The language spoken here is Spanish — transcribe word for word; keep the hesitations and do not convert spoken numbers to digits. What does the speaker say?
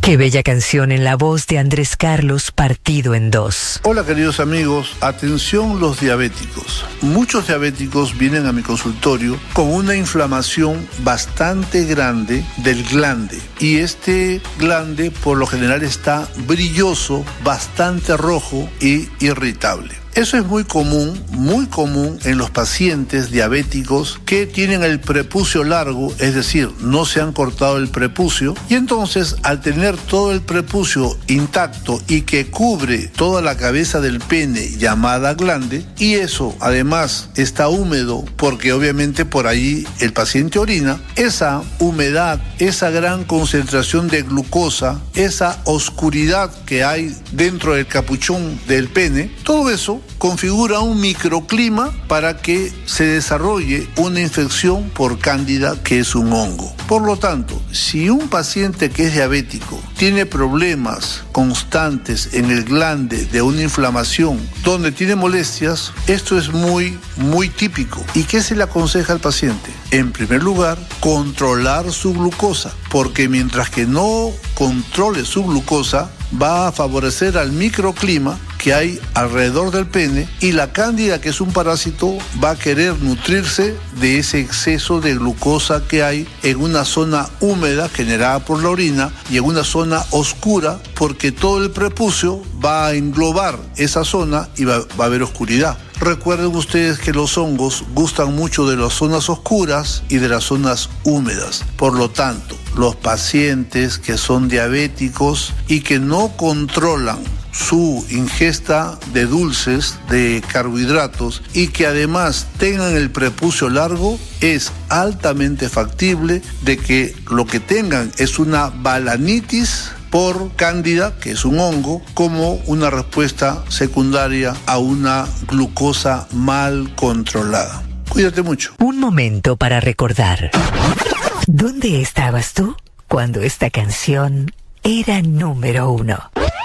Qué bella canción en la voz de Andrés Carlos, partido en dos. Hola queridos amigos, atención los diabéticos. Muchos diabéticos vienen a mi consultorio con una inflamación bastante grande del glande. Y este glande por lo general está brilloso, bastante rojo y irritable. Eso es muy común, muy común en los pacientes diabéticos que tienen el prepucio largo, es decir, no se han cortado el prepucio, y entonces al tener todo el prepucio intacto y que cubre toda la cabeza del pene llamada glande, y eso además está húmedo porque obviamente por ahí el paciente orina, esa humedad, esa gran concentración de glucosa, esa oscuridad que hay dentro del capuchón del pene, todo eso configura un microclima para que se desarrolle una infección por cándida, que es un hongo. Por lo tanto, si un paciente que es diabético tiene problemas constantes en el glande de una inflamación donde tiene molestias, esto es muy, muy típico. ¿Y qué se le aconseja al paciente? En primer lugar, controlar su glucosa, porque mientras que no controle su glucosa, va a favorecer al microclima que hay alrededor del pene, y la cándida, que es un parásito, va a querer nutrirse de ese exceso de glucosa que hay en una zona húmeda generada por la orina y en una zona oscura, porque todo el prepucio va a englobar esa zona y va, va a haber oscuridad. Recuerden ustedes que los hongos gustan mucho de las zonas oscuras y de las zonas húmedas. Por lo tanto, los pacientes que son diabéticos y que no controlan su ingesta de dulces, de carbohidratos, y que además tengan el prepucio largo, es altamente factible de que lo que tengan es una balanitis por cándida, que es un hongo, como una respuesta secundaria a una glucosa mal controlada. Cuídate mucho. Un momento para recordar. ¿Dónde estabas tú cuando esta canción era número uno?